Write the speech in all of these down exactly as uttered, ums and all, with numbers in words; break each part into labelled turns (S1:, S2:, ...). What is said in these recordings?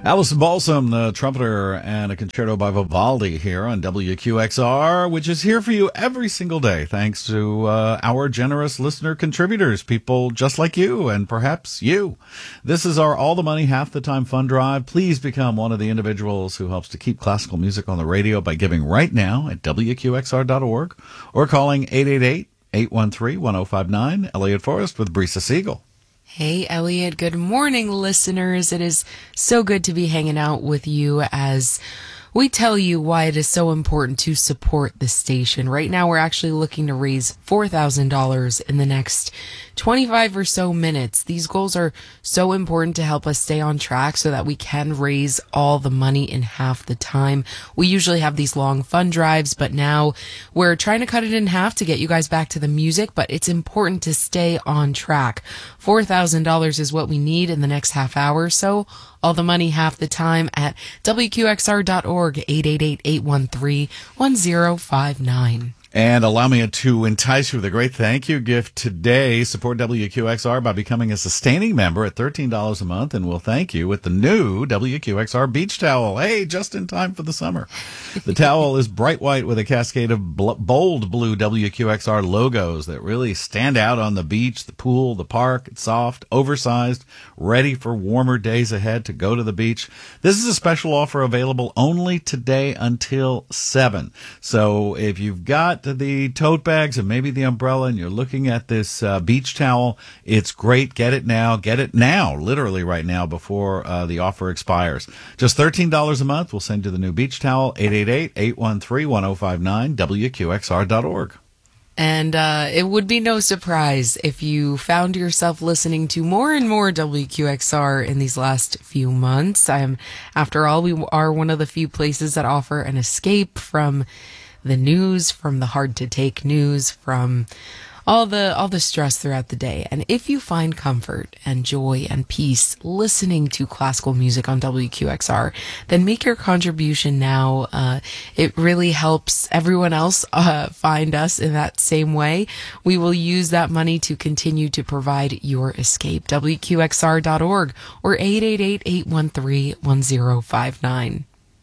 S1: Alison Balsam, the trumpeter, and a concerto by Vivaldi here on W Q X R, which is here for you every single day, thanks to uh, our generous listener contributors, people just like you and perhaps you. This is our All the Money, Half the Time fund drive. Please become one of the individuals who helps to keep classical music on the radio by giving right now at W Q X R dot org or calling eight eight eight, eight one three, one oh five nine. Elliot Forrest with Brisa Siegel.
S2: Hey, Elliot. Good morning, listeners. It is so good to be hanging out with you as we tell you why it is so important to support the station. Right now, we're actually looking to raise four thousand dollars in the next twenty-five or so minutes. These goals are so important to help us stay on track so that we can raise all the money in half the time. We usually have these long fund drives, but now we're trying to cut it in half to get you guys back to the music, but it's important to stay on track. four thousand dollars is what we need in the next half hour, so all the money half the time at W Q X R dot org, eight eight eight, eight one three, one oh five nine.
S1: And allow me to entice you with a great thank you gift today. Support W Q X R by becoming a sustaining member at thirteen dollars a month, and we'll thank you with the new W Q X R beach towel. Hey, just in time for the summer. The towel is bright white with a cascade of bl- bold blue W Q X R logos that really stand out on the beach, the pool, the park. It's soft, oversized, ready for warmer days ahead to go to the beach. This is a special offer available only today until seven. So if you've got the tote bags and maybe the umbrella and you're looking at this uh, beach towel, it's great. Get it now. Get it now, literally right now before uh, the offer expires. Just thirteen dollars a month. We'll send you the new beach towel. eight eight eight, eight one three, one oh five nine, W Q X R dot org.
S2: And uh, it would be no surprise if you found yourself listening to more and more W Q X R in these last few months. I'm, after all, we are one of the few places that offer an escape from the news, from the hard-to-take news, from all the all the stress throughout the day. And if you find comfort and joy and peace listening to classical music on W Q X R, then make your contribution now. Uh, it really helps everyone else uh, find us in that same way. We will use that money to continue to provide your escape. W Q X R dot org or eight eight eight, eight one three, one oh five nine.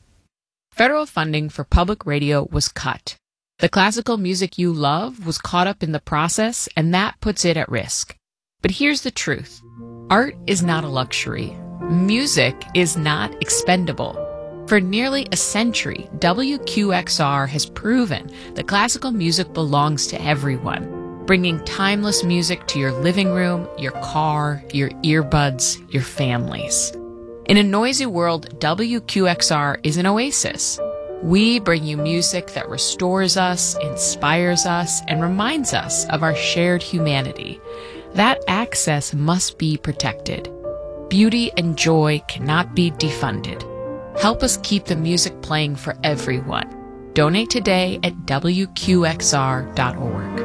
S3: Federal funding for public radio was cut. The classical music you love was caught up in the process, and that puts it at risk. But here's the truth. Art is not a luxury. Music is not expendable. For nearly a century, W Q X R has proven that classical music belongs to everyone, bringing timeless music to your living room, your car, your earbuds, your families. In a noisy world, W Q X R is an oasis. We bring you music that restores us, inspires us, and reminds us of our shared humanity. That access must be protected. Beauty and joy cannot be defunded. Help us keep the music playing for everyone. Donate today at W Q X R dot org.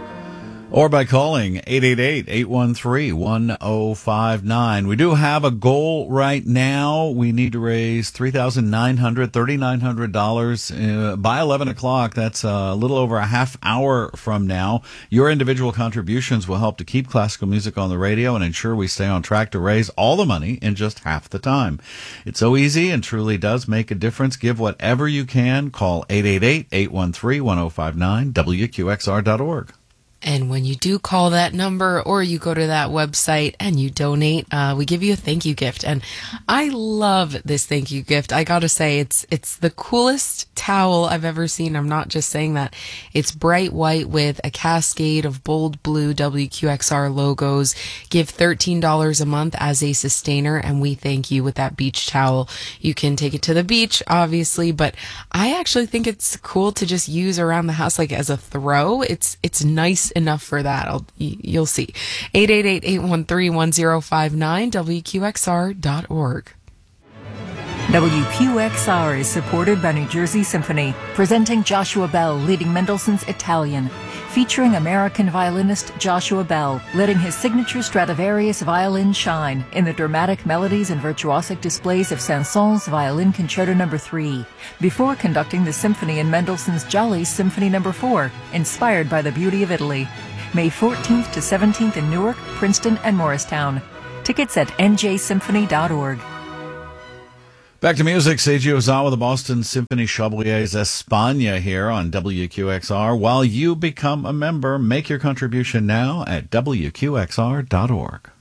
S1: Or by calling eight eight eight, eight one three, one oh five nine. We do have a goal right now. We need to raise three thousand nine hundred dollars, three thousand nine hundred dollars uh, by eleven o'clock. That's a little over a half hour from now. Your individual contributions will help to keep classical music on the radio and ensure we stay on track to raise all the money in just half the time. It's so easy and truly does make a difference. Give whatever you can. Call eight eight eight, eight one three, one oh five nine, W Q X R dot org.
S2: And when you do call that number or you go to that website and you donate, uh, we give you a thank you gift. And I love this thank you gift. I gotta say, it's it's the coolest towel I've ever seen. I'm not just saying that. It's bright white with a cascade of bold blue W Q X R logos. Give thirteen dollars a month as a sustainer, and we thank you with that beach towel. You can take it to the beach, obviously, but I actually think it's cool to just use around the house, like as a throw. It's it's nice enough for that. I'll, you'll see. eight eight eight, eight one three, one oh five nine, W Q X R dot org.
S4: W Q X R is supported by New Jersey Symphony, presenting Joshua Bell leading Mendelssohn's Italian, featuring American violinist Joshua Bell, letting his signature Stradivarius violin shine in the dramatic melodies and virtuosic displays of Saint-Saëns Violin Concerto Number three, before conducting the symphony in Mendelssohn's Jolly Symphony Number four, inspired by the beauty of Italy. May fourteenth to seventeenth in Newark, Princeton, and Morristown. Tickets at N J symphony dot org.
S1: Back to music. Seiji Ozawa, the Boston Symphony Chablier's España here on W Q X R. While you become a member, make your contribution now at W Q X R dot org.